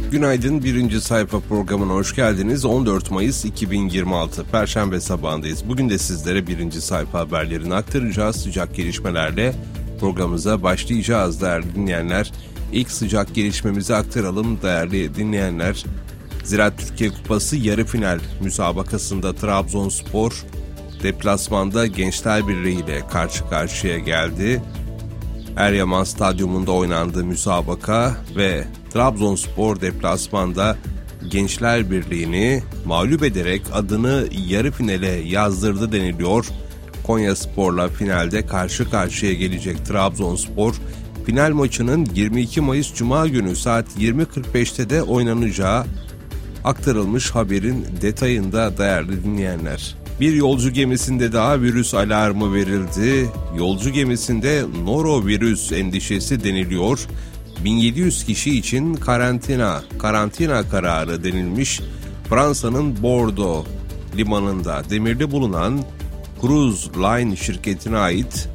Günaydın, birinci sayfa programına hoş geldiniz. 14 Mayıs 2026 Perşembe sabahındayız. Bugün de sizlere birinci sayfa haberlerini aktaracağız. Sıcak gelişmelerle programımıza başlayacağız değerli dinleyenler. İlk sıcak gelişmemizi aktaralım değerli dinleyenler. Ziraat Türkiye Kupası yarı final müsabakasında Trabzonspor deplasmanda Gençler Birliği ile karşı karşıya geldi. Eryaman Stadyumunda oynandı müsabaka ve Trabzonspor deplasmanda Gençler Birliği'ni mağlup ederek adını yarı finale yazdırdı deniliyor. Konyaspor'la finalde karşı karşıya gelecek Trabzonspor, final maçının 22 Mayıs Cuma günü saat 20.45'te de oynanacağı aktarılmış haberin detayında değerli dinleyenler. Bir yolcu gemisinde daha virüs alarmı verildi. Yolcu gemisinde norovirüs endişesi deniliyor. 1700 kişi için karantina kararı denilmiş. Fransa'nın Bordeaux limanında demirde bulunan Cruise Line şirketine ait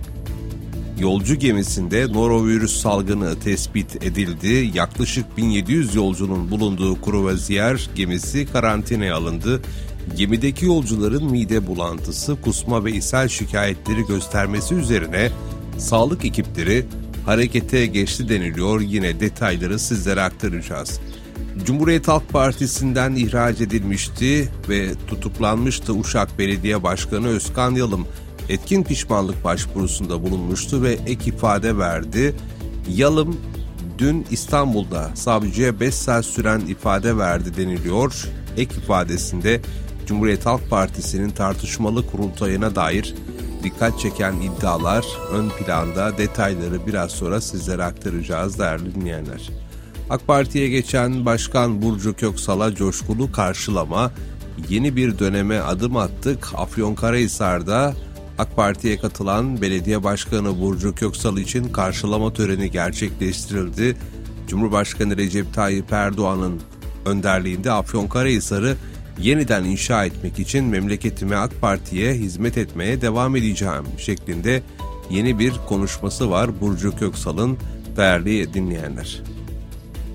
yolcu gemisinde norovirüs salgını tespit edildi. Yaklaşık 1700 yolcunun bulunduğu kruvazyer gemisi karantinaya alındı. Gemideki yolcuların mide bulantısı, kusma ve ishal şikayetleri göstermesi üzerine sağlık ekipleri harekete geçti deniliyor. Yine detayları sizlere aktaracağız. Cumhuriyet Halk Partisi'nden ihraç edilmişti ve tutuklanmıştı Uşak Belediye Başkanı Özkan Yalım. Etkin pişmanlık başvurusunda bulunmuştu ve ek ifade verdi. Yalım dün İstanbul'da savcıya 5 saat süren ifade verdi deniliyor. Ek ifadesinde Cumhuriyet Halk Partisi'nin tartışmalı kurultayına dair dikkat çeken iddialar ön planda, detayları biraz sonra sizlere aktaracağız değerli dinleyenler. AK Parti'ye geçen Başkan Burcu Köksal'a coşkulu karşılama, yeni bir döneme adım attık. Afyonkarahisar'da AK Parti'ye katılan Belediye Başkanı Burcu Köksal için karşılama töreni gerçekleştirildi. Cumhurbaşkanı Recep Tayyip Erdoğan'ın önderliğinde Afyonkarahisar'ı yeniden inşa etmek için memleketime, AK Parti'ye hizmet etmeye devam edeceğim şeklinde yeni bir konuşması var Burcu Köksal'ın değerli dinleyenler.